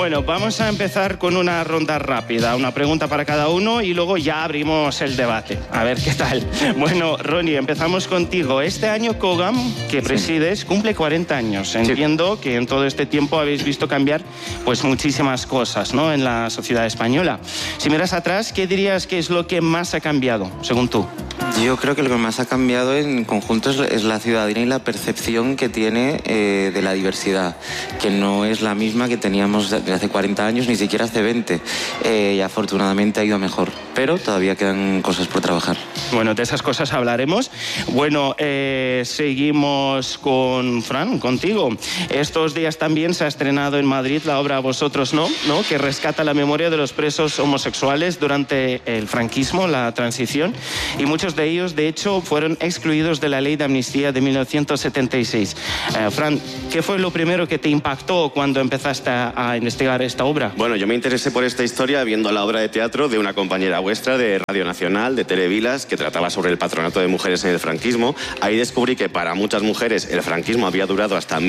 Bueno, vamos a empezar con una ronda rápida, una pregunta para cada uno y luego ya abrimos el debate. A ver qué tal. Bueno, Ronnie, empezamos contigo. Este año COGAM, que presides, cumple 40 años. Entiendo que en todo este tiempo habéis visto cambiar pues muchísimas cosas, ¿no?, en la sociedad española. Si miras atrás, ¿qué dirías que es lo que más ha cambiado, según tú? Yo creo que lo que más ha cambiado en conjunto es la ciudadanía y la percepción que tiene de la diversidad, que no es la misma que teníamos de hace 40 años, ni siquiera hace 20. Y afortunadamente ha ido mejor, pero todavía quedan cosas por trabajar. Bueno, de esas cosas hablaremos. Bueno, seguimos con Fran, contigo. Estos días también se ha estrenado en Madrid la obra Vosotros no, que rescata la memoria de los presos homosexuales durante el franquismo, la transición, y muchos de ellos, de hecho, fueron excluidos de la ley de amnistía de 1976. Fran, ¿qué fue lo primero que te impactó cuando empezaste a investigar esta obra? Bueno, yo me interesé por esta historia viendo la obra de teatro de una compañera vuestra de Radio Nacional, de Televilas, que trataba sobre el patronato de mujeres en el franquismo. Ahí descubrí que para muchas mujeres el franquismo había durado hasta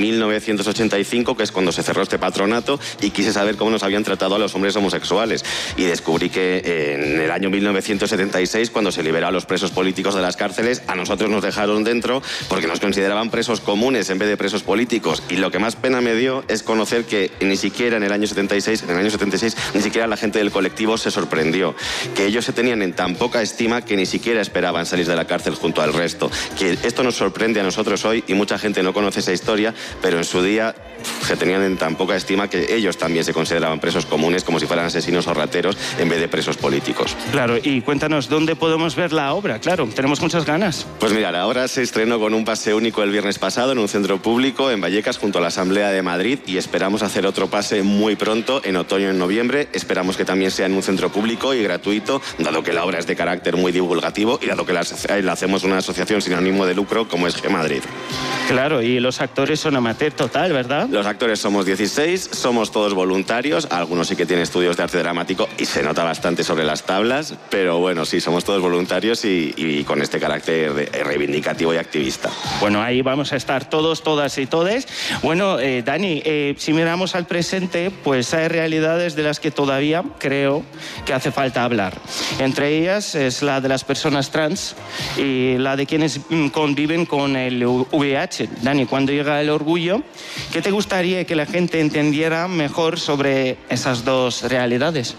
1985, que es cuando se cerró este patronato, y quise saber cómo nos habían tratado a los hombres homosexuales. Y descubrí que en el año 1976, cuando se liberaron a los presos políticos de las cárceles, a nosotros nos dejaron dentro porque nos consideraban presos comunes en vez de presos políticos. Y lo que más pena me dio es conocer que ni siquiera en el año 76, ni siquiera la gente del colectivo se sorprendió. Que ellos se tenían en tan poca estima que ni siquiera esperaban salir de la cárcel junto al resto. Que esto nos sorprende a nosotros hoy y mucha gente no conoce esa historia, pero en su día se tenían en tan poca estima que ellos también se consideraban presos comunes, como si fueran asesinos o rateros en vez de presos políticos. Claro, y cuéntanos, ¿dónde podemos ver la obra? Claro, tenemos muchas ganas. Pues mira, la obra se estrenó con un pase único el viernes pasado en un centro público en Vallecas junto a la Asamblea de Madrid, y esperamos hacer otro pase muy pronto, en otoño, en noviembre. Esperamos que también sea en un centro público y gratuito, dado que la obra es de carácter muy divulgativo y dado que la hacemos una asociación sin ánimo de lucro como es G-Madrid. Claro, y los actores son amateur total, ¿verdad? Los actores somos 16, somos todos voluntarios, algunos sí que tienen estudios de arte dramático y se nota bastante sobre las tablas, pero bueno, sí, somos todos voluntarios y con este carácter reivindicativo y activista. Bueno, ahí vamos a estar todos, todas y todes. Bueno, Dani, si miramos al presente, pues hay realidades de las que todavía creo que hace falta hablar. Entre ellas es la de las personas trans y la de quienes conviven con el VIH. Dani, cuando llega el orgullo, ¿qué te gustaría que la gente entendiera mejor sobre esas dos realidades?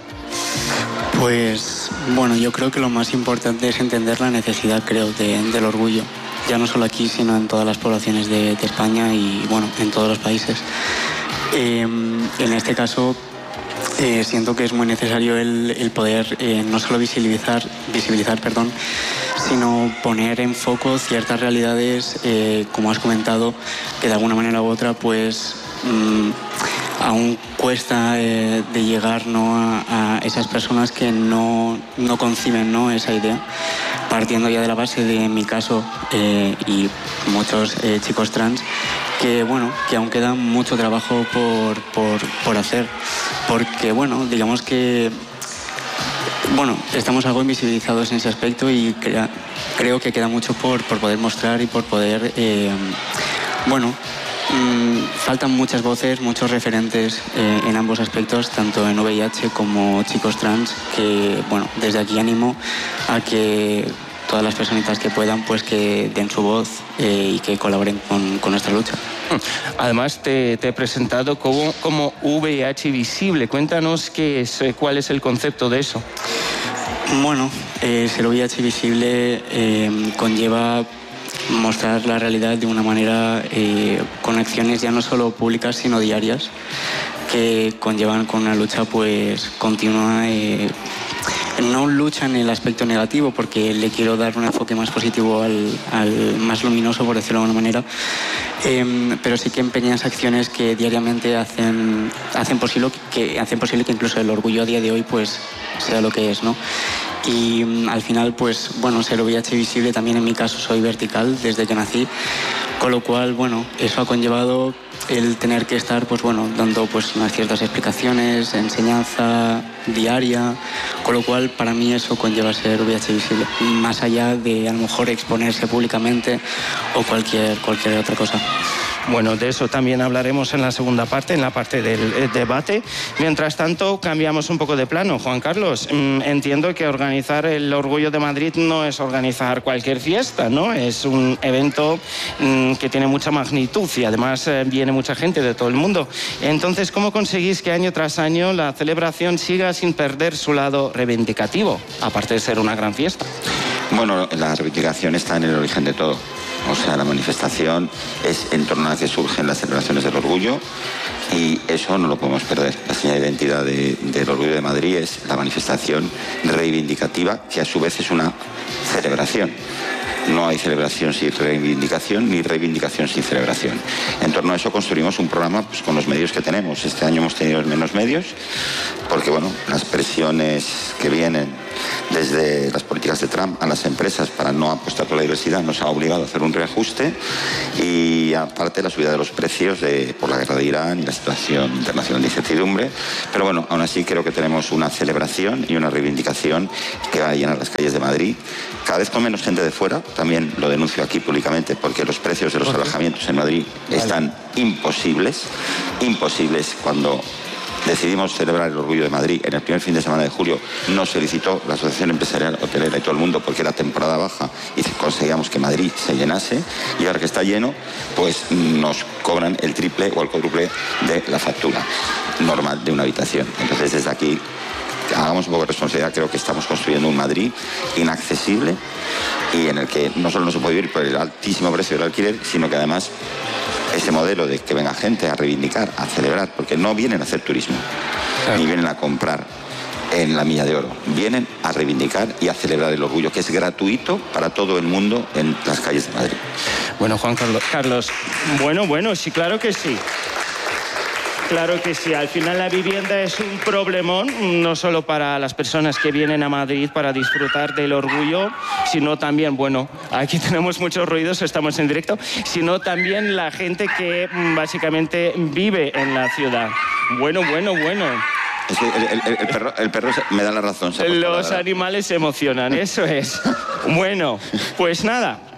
Pues, bueno, yo creo que lo más importante es entender la necesidad, creo, del orgullo. Ya no solo aquí, sino en todas las poblaciones de España y, bueno, en todos los países. En este caso, siento que es muy necesario el poder no solo visibilizar, sino poner en foco ciertas realidades, como has comentado, que de alguna manera u otra, pues aún cuesta de llegar, ¿no?, a esas personas que no conciben, ¿no?, esa idea. Partiendo ya de la base de mi caso y muchos chicos trans, que bueno, que aún queda mucho trabajo por hacer, porque bueno, digamos que bueno, estamos algo invisibilizados en ese aspecto y creo que queda mucho por poder mostrar y por poder faltan muchas voces, muchos referentes en ambos aspectos, tanto en VIH como chicos trans, que bueno, desde aquí animo a que todas las personitas que puedan, pues que den su voz y que colaboren con nuestra lucha. Además, te he presentado como VIH visible. Cuéntanos cuál es el concepto de eso. Bueno, ser VIH visible conlleva mostrar la realidad de una manera con acciones ya no solo públicas sino diarias, que conllevan con una lucha pues continua, no lucha en el aspecto negativo, porque le quiero dar un enfoque más positivo al más luminoso, por decirlo de alguna manera, pero sí que en pequeñas acciones que diariamente hacen posible que incluso el orgullo a día de hoy pues sea lo que es, ¿no? Y al final, pues bueno, ser VIH visible también en mi caso soy vertical desde que nací, con lo cual, bueno, eso ha conllevado el tener que estar, pues bueno, dando pues unas ciertas explicaciones, enseñanza diaria, con lo cual para mí eso conlleva ser VIH visible, más allá de a lo mejor exponerse públicamente o cualquier otra cosa. Bueno, de eso también hablaremos en la segunda parte, en la parte del debate. Mientras tanto, cambiamos un poco de plano. Juan Carlos, entiendo que organizar el Orgullo de Madrid no es organizar cualquier fiesta, ¿no? Es un evento que tiene mucha magnitud y además viene mucha gente de todo el mundo. Entonces, ¿cómo conseguís que año tras año la celebración siga sin perder su lado reivindicativo, aparte de ser una gran fiesta? Bueno, la reivindicación está en el origen de todo. O sea, la manifestación es en torno a la que surgen las celebraciones del orgullo y eso no lo podemos perder. La señal de identidad del Orgullo de Madrid es la manifestación reivindicativa, que a su vez es una celebración. No hay celebración sin reivindicación, ni reivindicación sin celebración. En torno a eso construimos un programa pues, con los medios que tenemos. Este año hemos tenido menos medios, porque bueno, las presiones que vienen desde las políticas de Trump a las empresas para no apostar por la diversidad nos ha obligado a hacer un reajuste y aparte la subida de los precios por la guerra de Irán y la situación internacional de incertidumbre. Pero bueno, aún así creo que tenemos una celebración y una reivindicación que va a llenar las calles de Madrid, cada vez con menos gente de fuera. También lo denuncio aquí públicamente porque los precios de los alojamientos en Madrid están imposibles cuando decidimos celebrar el Orgullo de Madrid. En el primer fin de semana de julio nos felicitó la Asociación Empresarial Hotelera y todo el mundo porque era temporada baja y conseguíamos que Madrid se llenase, y ahora que está lleno pues nos cobran el triple o el cuádruple de la factura normal de una habitación. Entonces desde aquí hagamos un poco de responsabilidad. Creo que estamos construyendo un Madrid inaccesible y en el que no solo no se puede vivir por el altísimo precio del alquiler, sino que además ese modelo de que venga gente a reivindicar, a celebrar, porque no vienen a hacer turismo, ni vienen a comprar en la Milla de Oro, vienen a reivindicar y a celebrar el orgullo, que es gratuito para todo el mundo en las calles de Madrid. Bueno, Juan Carlos, bueno, sí, claro que sí. Claro que sí, al final la vivienda es un problemón, no solo para las personas que vienen a Madrid para disfrutar del orgullo, sino también, bueno, aquí tenemos muchos ruidos, estamos en directo, sino también la gente que básicamente vive en la ciudad. Bueno. Es que el perro me da la razón. Los animales se emocionan, eso es. Bueno, pues nada.